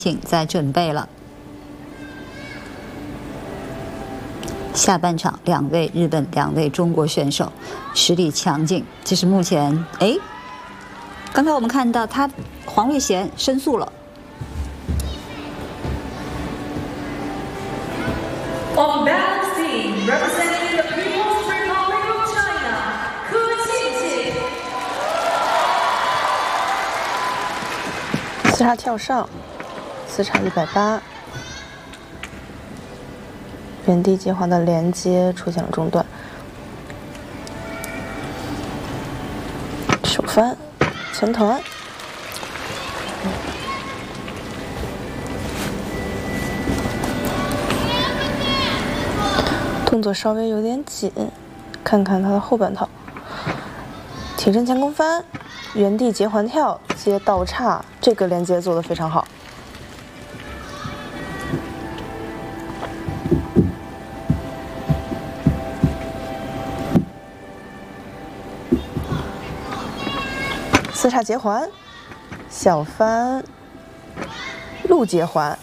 在准备了。下半场2位日本、2位中国选手实力强劲，这是目前刚才我们看到他黄瑞贤申诉了。 On balance team representing the People's Republic of China, Ku Qingqing. 四叉跳上，4叉180，原地接环的连接出现了中断，手翻前团，动作稍微有点紧，看看他的后半套，挺身前空翻，原地接环跳接倒叉，这个连接做得非常好。4叉接环，小翻，路接环，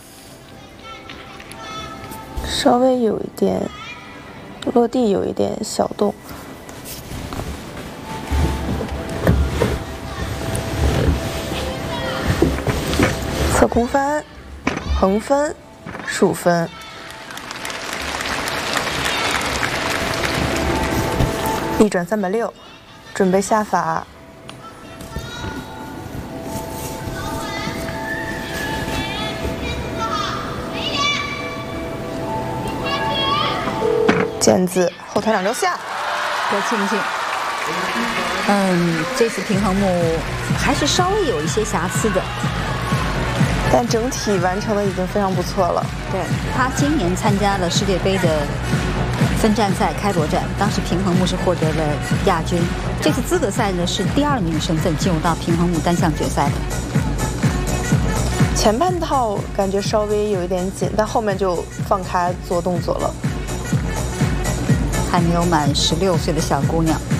稍微有一点落地，有一点小动。侧空翻，横分，竖分，逆转360，准备下法。毽子后腿2周下， 郭庆庆，这次平衡木还是稍微有一些瑕疵的， 但整体完成的已经非常不错了。 对，他今年参加了世界杯的分站赛开罗站，当时平衡木是获得了亚军。这次资格赛呢是第2名的身份进入到平衡木单项决赛的。 前半套感觉稍微有一点紧，但后面就放开做动作了。 还没有满16岁的小姑娘。